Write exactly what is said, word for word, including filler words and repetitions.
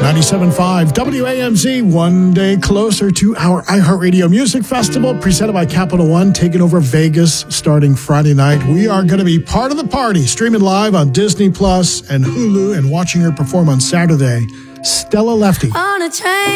ninety-seven point five W A M Z, one day closer to our iHeartRadio Music Festival, presented by Capital One, taking over Vegas starting Friday night. We are going to be part of the party, streaming live on Disney Plus and Hulu, and watching her perform on Saturday. Stella Lefty. On a train.